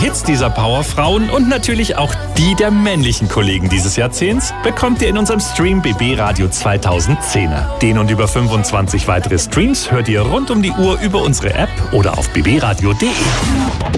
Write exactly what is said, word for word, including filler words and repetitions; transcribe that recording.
Hits dieser Powerfrauen und natürlich auch die der männlichen Kollegen dieses Jahrzehnts bekommt ihr in unserem Stream B B Radio zweitausendzehner. Den und über fünfundzwanzig weitere Streams hört ihr rund um die Uhr über unsere App oder auf b b radio punkt d e.